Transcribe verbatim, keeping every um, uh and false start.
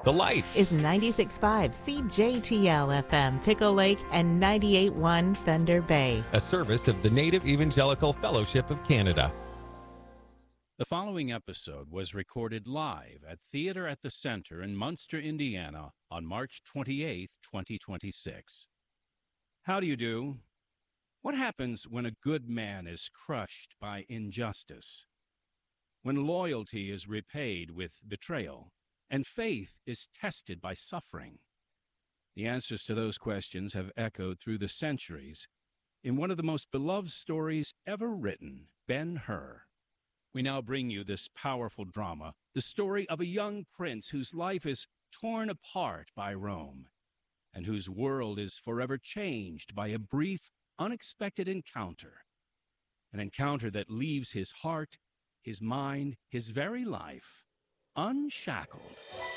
The Light is ninety-six point five C J T L F M Pickle Lake and ninety-eight point one Thunder Bay. a service of the Native Evangelical Fellowship of Canada. The following episode was recorded live at Theater at the Center in Munster, Indiana on March twenty-eighth, twenty twenty-six. How do you do? What happens when a good man is crushed by injustice? When loyalty is repaid with betrayal and faith is tested by suffering? The answers to those questions have echoed through the centuries in one of the most beloved stories ever written, Ben-Hur. We now bring you this powerful drama, the story of a young prince whose life is torn apart by Rome and whose world is forever changed by a brief, unexpected encounter, an encounter that leaves his heart, his mind, his very life unshackled.